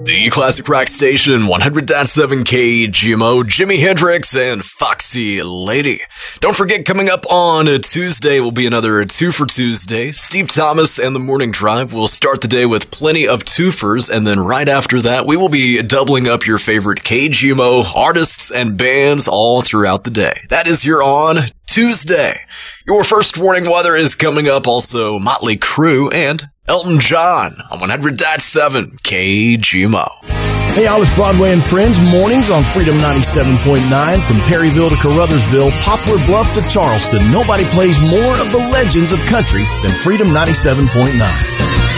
The Classic Rock Station, 100.7 KGMO, Jimi Hendrix, and Foxy Lady. Don't forget, coming up on a Tuesday will be another Two for Tuesday. Steve Thomas and the Morning Drive will start the day with plenty of twofers, and then right after that, we will be doubling up your favorite KGMO artists and bands all throughout the day. That is here on Tuesday. Your first warning weather is coming up, also Motley Crue and Elton John on 100.7 KGMO. Hey, all, it's Broadway and Friends, mornings on Freedom 97.9. From Perryville to Caruthersville, Poplar Bluff to Charleston, nobody plays more of the legends of country than Freedom 97.9.